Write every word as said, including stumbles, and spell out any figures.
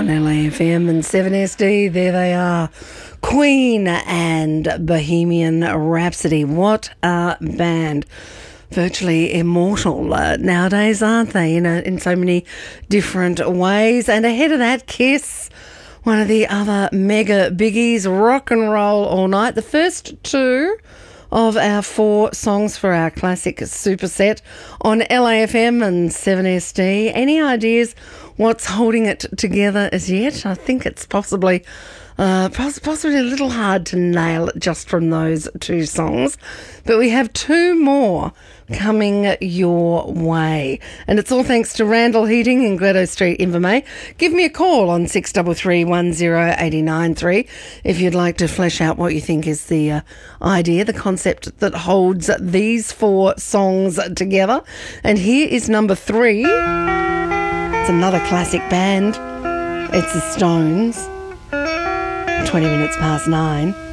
on L A F M and seven S D. There they are. Queen and Bohemian Rhapsody. What a band. Virtually immortal uh, nowadays, aren't they? You know, in so many different ways. And ahead of that, Kiss, one of the other mega biggies, Rock and Roll All Night. The first two of our four songs for our classic superset on L A F M and seven S D. Any ideas what's holding it together as yet? I think it's possibly uh, poss- possibly a little hard to nail it just from those two songs. But we have two more coming your way. And it's all thanks to Randall Heating in Gladdo Street, Invermay. Give me a call on six three three, one zero eight nine three if you'd like to flesh out what you think is the uh, idea, the concept that holds these four songs together. And here is number three. It's another classic band. It's the Stones. twenty minutes past nine.